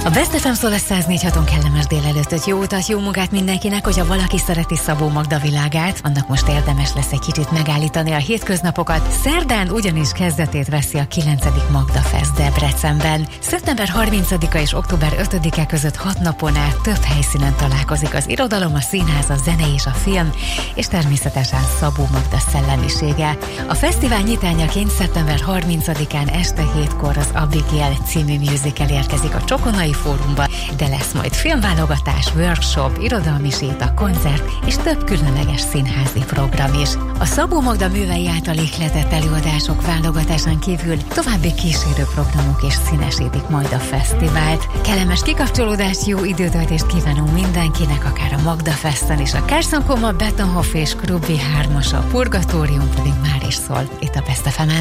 A Best FM szól a 104.6-on, kellemes délelőttöt, jó utat, jó munkát mindenkinek, hogyha valaki szereti Szabó Magda világát, annak most érdemes lesz egy kicsit megállítani a hétköznapokat. Szerdán ugyanis kezdetét veszi a 9. Magda Fest Debrecenben. Szeptember 30-a és október 5-e között 6 napon át több helyszínen találkozik az irodalom, a színház, a zene és a film, és természetesen Szabó Magda szellemisége. A fesztivál nyitányaként szeptember 30-án este 7-kor az Abigail című musical érkezik a Csokonai Fórumba, de lesz majd filmválogatás, workshop, irodalmi séta, koncert és több különleges színházi program is. A Szabó Magda művei által ihletett előadások válogatásán kívül további kísérő programok is színesítik majd a fesztivált. Kellemes kikapcsolódást, jó időtöltést kívánunk mindenkinek, akár a Magda Festen is. A Carson Coma, Betonhoff és Krubby 3-as, a Purgatórium pedig már is szól itt a Best FM-en.